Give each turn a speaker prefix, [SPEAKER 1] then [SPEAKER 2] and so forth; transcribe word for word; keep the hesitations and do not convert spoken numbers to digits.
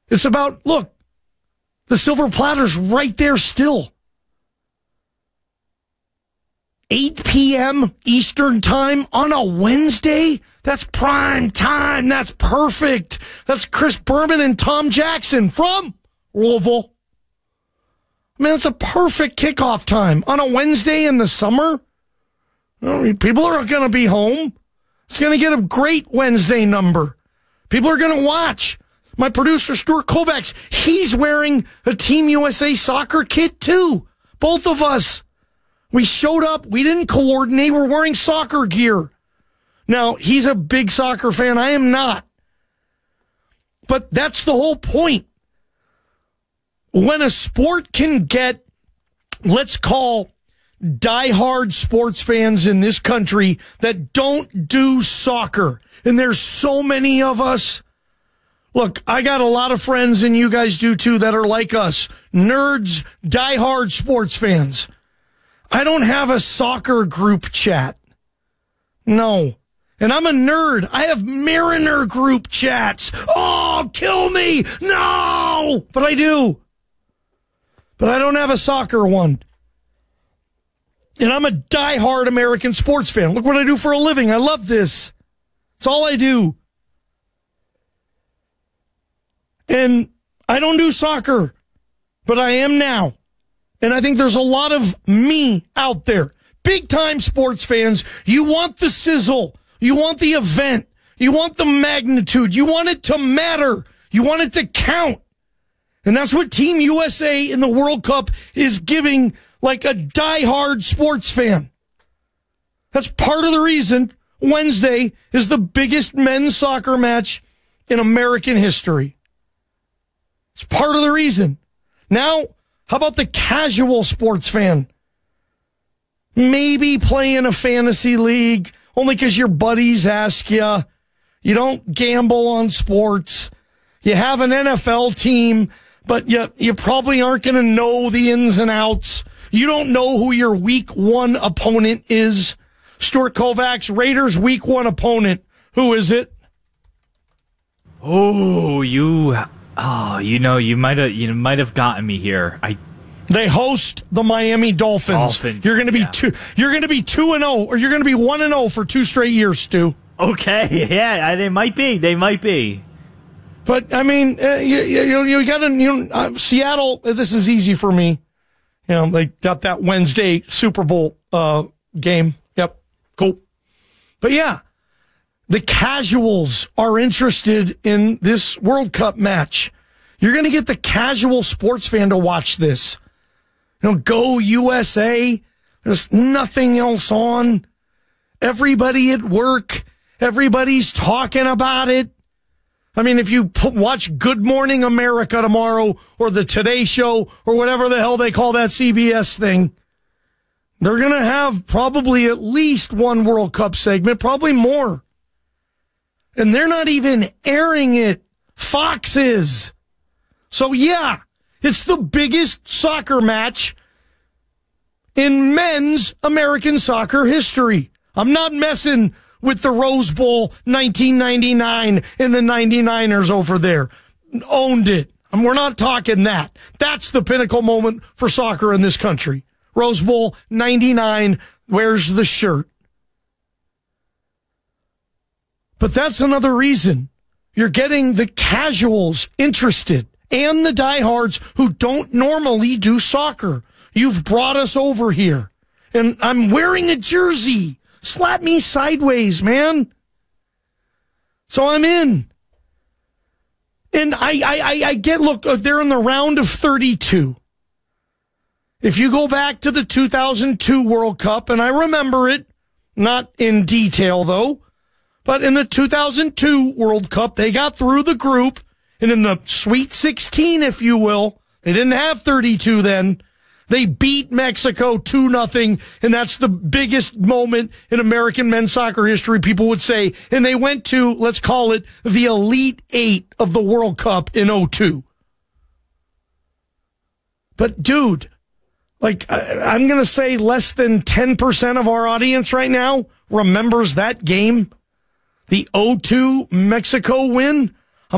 [SPEAKER 1] It's about, look, the silver platter's right there still. eight p.m. Eastern time on a Wednesday? That's prime time. That's perfect. That's Chris Berman and Tom Jackson from Louisville. I mean, it's a perfect kickoff time on a Wednesday in the summer. I mean, people are going to be home. It's going to get a great Wednesday number. People are going to watch. My producer, Stuart Kovacs, he's wearing a Team U S A soccer kit too. Both of us. We showed up. We didn't coordinate. We're wearing soccer gear. Now, he's a big soccer fan. I am not. But that's the whole point. When a sport can get, let's call diehard sports fans in this country that don't do soccer, and there's so many of us. Look, I got a lot of friends, and you guys do too, that are like us. Nerds, diehard sports fans. I don't have a soccer group chat. No. And I'm a nerd. I have Mariner group chats. Oh, kill me. No. But I do. But I don't have a soccer one. And I'm a diehard American sports fan. Look what I do for a living. I love this. It's all I do. And I don't do soccer, but I am now. And I think there's a lot of me out there. Big-time sports fans. You want the sizzle. You want the event. You want the magnitude. You want it to matter. You want it to count. And that's what Team U S A in the World Cup is giving like a diehard sports fan. That's part of the reason Wednesday is the biggest men's soccer match in American history. It's part of the reason. Now, how about the casual sports fan? Maybe play in a fantasy league, only because your buddies ask you. You don't gamble on sports. You have an N F L team, but you, you probably aren't going to know the ins and outs. You don't know who your week one opponent is. Stuart Kovacs, Raiders week one opponent. Who is it?
[SPEAKER 2] Oh, you... Oh, you know, you might have you might have gotten me here. I
[SPEAKER 1] They host the Miami Dolphins.
[SPEAKER 2] Dolphins.
[SPEAKER 1] You're going to be
[SPEAKER 2] yeah.
[SPEAKER 1] two. You're going to be two and zero, or you're going to be one and zero for two straight years, Stu.
[SPEAKER 2] Okay, yeah, they might be. They might be.
[SPEAKER 1] But I mean, uh, you you, you got to you know, uh, Seattle. This is easy for me. You know, they got that Wednesday Super Bowl uh, game. Yep, cool. But yeah. The casuals are interested in this World Cup match. You're going to get the casual sports fan to watch this. You know, go U S A. There's nothing else on. Everybody at work, everybody's talking about it. I mean, if you put, watch Good Morning America tomorrow or the Today Show or whatever the hell they call that C B S thing, they're going to have probably at least one World Cup segment, probably more. And they're not even airing it. Fox is. So yeah, it's the biggest soccer match in men's American soccer history. I'm not messing with the Rose Bowl nineteen ninety-nine and the ninety-niners over there. Owned it. And we're not talking that. That's the pinnacle moment for soccer in this country. Rose Bowl ninety-nine, where's the shirt? But that's another reason you're getting the casuals interested and the diehards who don't normally do soccer. You've brought us over here. And I'm wearing a jersey. Slap me sideways, man. So I'm in. And I, I, I, I get, look, they're in the round of thirty-two. If you go back to the two thousand two World Cup, and I remember it, not in detail though, but in the two thousand two World Cup, they got through the group, and in the Sweet sixteen, if you will, they didn't have thirty-two then. They beat Mexico two nothing, and that's the biggest moment in American men's soccer history, people would say. And they went to, let's call it, the Elite Eight of the World Cup in oh two. But, dude, like, I'm going to say less than ten percent of our audience right now remembers that game. The oh two Mexico win?